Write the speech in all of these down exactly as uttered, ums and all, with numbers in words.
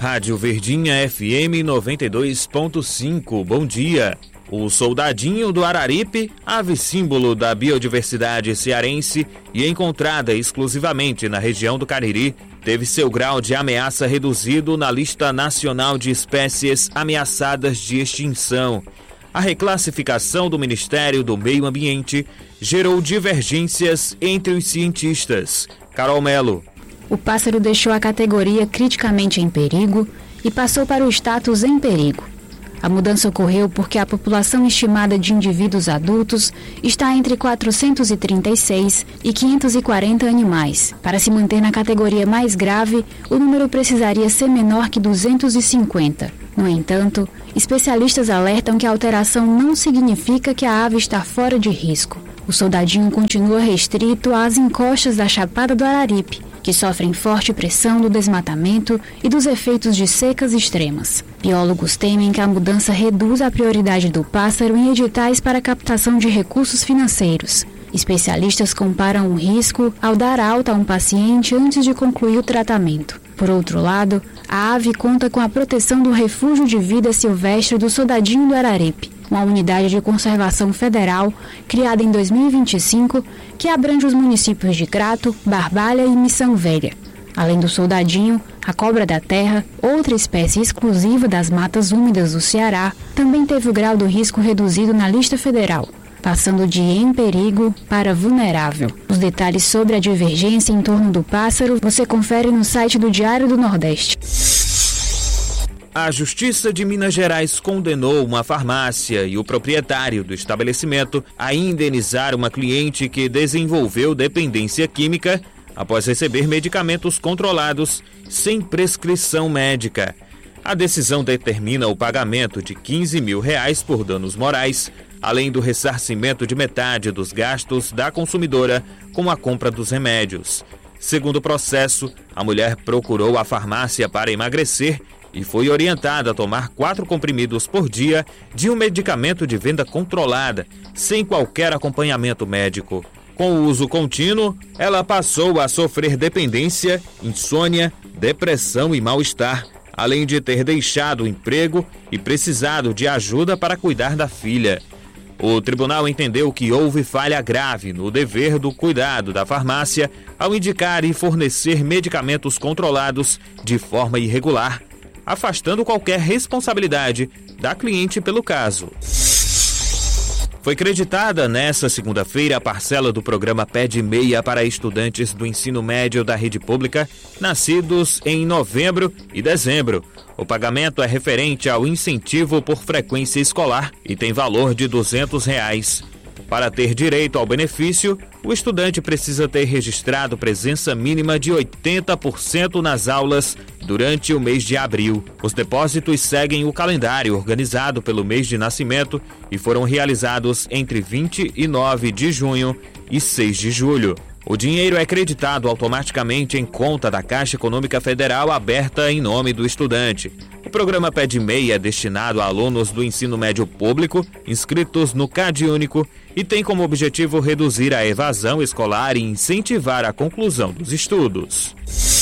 Rádio Verdinha F M noventa e dois ponto cinco. Bom dia. O soldadinho do Araripe, ave símbolo da biodiversidade cearense e encontrada exclusivamente na região do Cariri, teve seu grau de ameaça reduzido na lista nacional de espécies ameaçadas de extinção. A reclassificação do Ministério do Meio Ambiente gerou divergências entre os cientistas. Carol Melo. O pássaro deixou a categoria criticamente em perigo e passou para o status em perigo. A mudança ocorreu porque a população estimada de indivíduos adultos está entre quatrocentos e trinta e seis e quinhentos e quarenta animais. Para se manter na categoria mais grave, o número precisaria ser menor que duzentos e cinquenta. No entanto, especialistas alertam que a alteração não significa que a ave está fora de risco. O soldadinho continua restrito às encostas da Chapada do Araripe, que sofrem forte pressão do desmatamento e dos efeitos de secas extremas. Biólogos temem que a mudança reduza a prioridade do pássaro em editais para captação de recursos financeiros. Especialistas comparam o risco ao dar alta a um paciente antes de concluir o tratamento. Por outro lado, a ave conta com a proteção do Refúgio de Vida Silvestre do Soldadinho do Araripe, uma unidade de conservação federal criada em dois mil e vinte e cinco que abrange os municípios de Crato, Barbalha e Missão Velha. Além do soldadinho, a cobra da terra, outra espécie exclusiva das matas úmidas do Ceará, também teve o grau do risco reduzido na lista federal, passando de em perigo para vulnerável. Os detalhes sobre a divergência em torno do pássaro você confere no site do Diário do Nordeste. A Justiça de Minas Gerais condenou uma farmácia e o proprietário do estabelecimento a indenizar uma cliente que desenvolveu dependência química após receber medicamentos controlados sem prescrição médica. A decisão determina o pagamento de quinze mil reais por danos morais, além do ressarcimento de metade dos gastos da consumidora com a compra dos remédios. Segundo o processo, a mulher procurou a farmácia para emagrecer e foi orientada a tomar quatro comprimidos por dia de um medicamento de venda controlada, sem qualquer acompanhamento médico. Com o uso contínuo, ela passou a sofrer dependência, insônia, depressão e mal-estar, além de ter deixado o emprego e precisado de ajuda para cuidar da filha. O tribunal entendeu que houve falha grave no dever do cuidado da farmácia ao indicar e fornecer medicamentos controlados de forma irregular, afastando qualquer responsabilidade da cliente pelo caso. Foi creditada nesta segunda-feira a parcela do programa Pé de Meia para estudantes do ensino médio da rede pública, nascidos em novembro e dezembro. O pagamento é referente ao incentivo por frequência escolar e tem valor de duzentos reais. Para ter direito ao benefício, o estudante precisa ter registrado presença mínima de oitenta por cento nas aulas durante o mês de abril. Os depósitos seguem o calendário organizado pelo mês de nascimento e foram realizados entre vinte e nove de junho e seis de julho. O dinheiro é creditado automaticamente em conta da Caixa Econômica Federal aberta em nome do estudante. O programa Pé de Meia é destinado a alunos do ensino médio público inscritos no CadÚnico e tem como objetivo reduzir a evasão escolar e incentivar a conclusão dos estudos.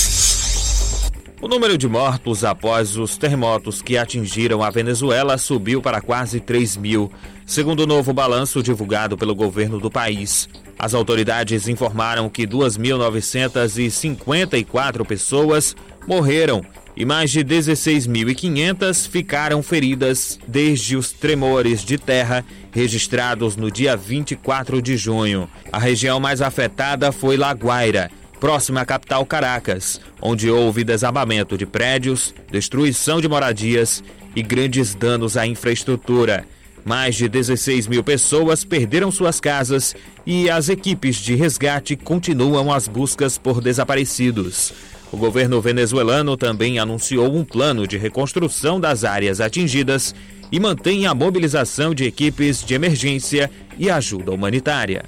O número de mortos após os terremotos que atingiram a Venezuela subiu para quase três mil, segundo o novo balanço divulgado pelo governo do país. As autoridades informaram que duas mil novecentas e cinquenta e quatro pessoas morreram e mais de dezesseis mil e quinhentas ficaram feridas desde os tremores de terra registrados no dia vinte e quatro de junho. A região mais afetada foi La Guaira, próxima à capital Caracas, onde houve desabamento de prédios, destruição de moradias e grandes danos à infraestrutura. Mais de dezesseis mil pessoas perderam suas casas e as equipes de resgate continuam as buscas por desaparecidos. O governo venezuelano também anunciou um plano de reconstrução das áreas atingidas e mantém a mobilização de equipes de emergência e ajuda humanitária.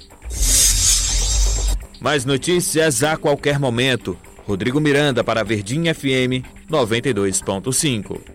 Mais notícias a qualquer momento. Rodrigo Miranda para Verdinha F M noventa e dois ponto cinco.